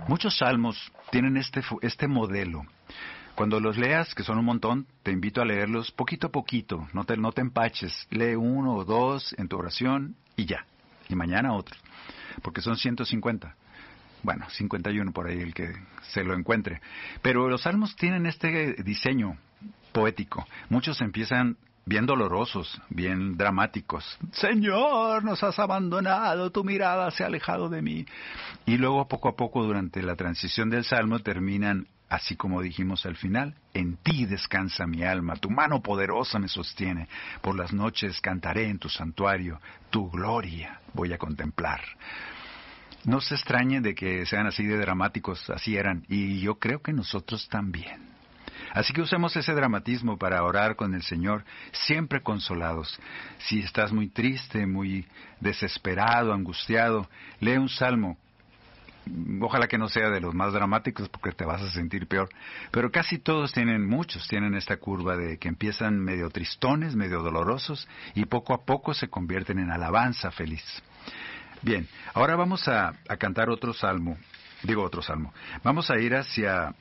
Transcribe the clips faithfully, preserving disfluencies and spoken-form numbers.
Muchos salmos tienen este, fu- este modelo. Cuando los leas, que son un montón, te invito a leerlos poquito a poquito, no te, no te empaches. Lee uno o dos en tu oración y ya. Y mañana otro, porque son ciento cincuenta. Bueno, cincuenta y uno por ahí el que se lo encuentre. Pero los salmos tienen este diseño poético. Muchos empiezan bien dolorosos, bien dramáticos. Señor, nos has abandonado, tu mirada se ha alejado de mí. Y luego poco a poco durante la transición del salmo terminan así como dijimos al final: en ti descansa mi alma, tu mano poderosa me sostiene. Por las noches cantaré en tu santuario, tu gloria voy a contemplar. No se extrañen de que sean así de dramáticos, así eran, y yo creo que nosotros también. Así que usemos ese dramatismo para orar con el Señor, siempre consolados. Si estás muy triste, muy desesperado, angustiado, lee un salmo. Ojalá que no sea de los más dramáticos porque te vas a sentir peor. Pero casi todos tienen, muchos tienen esta curva de que empiezan medio tristones, medio dolorosos, y poco a poco se convierten en alabanza feliz. Bien, ahora vamos a, a cantar otro salmo, digo otro salmo. Vamos a ir hacia...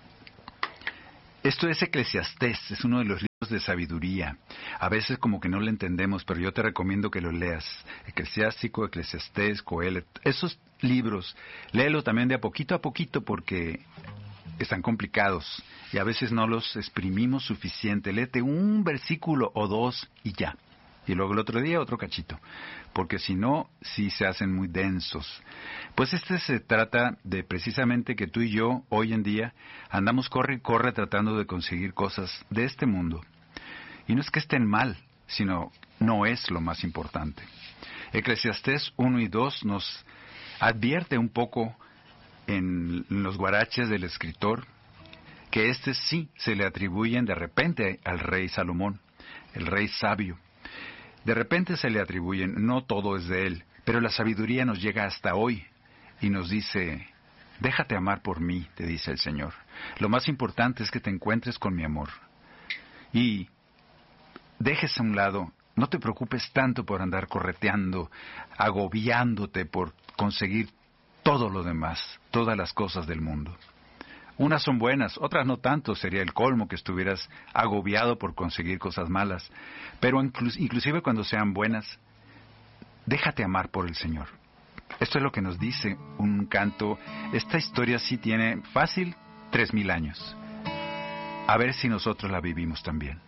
Esto es Eclesiastés, es uno de los libros de sabiduría. A veces como que no lo entendemos, pero yo te recomiendo que lo leas. Eclesiástico, Eclesiastés, Coelet, esos libros, léelo también de a poquito a poquito porque están complicados y a veces no los exprimimos suficiente. Léete un versículo o dos y ya. Y luego el otro día otro cachito, porque si no, sí se hacen muy densos. Pues este se trata de precisamente que tú y yo, hoy en día, andamos corre y corre tratando de conseguir cosas de este mundo. Y no es que estén mal, sino no es lo más importante. Eclesiastés uno y dos nos advierte un poco en los guaraches del escritor que este sí se le atribuyen de repente al rey Salomón, el rey sabio. De repente se le atribuyen, no todo es de él, pero la sabiduría nos llega hasta hoy y nos dice: déjate amar por mí, te dice el Señor. Lo más importante es que te encuentres con mi amor. Y dejes a un lado, no te preocupes tanto por andar correteando, agobiándote por conseguir todo lo demás, todas las cosas del mundo. Unas son buenas, otras no tanto, sería el colmo que estuvieras agobiado por conseguir cosas malas. Pero inclusive cuando sean buenas, déjate amar por el Señor. Esto es lo que nos dice un canto. Esta historia sí tiene fácil tres mil años. A ver si nosotros la vivimos también.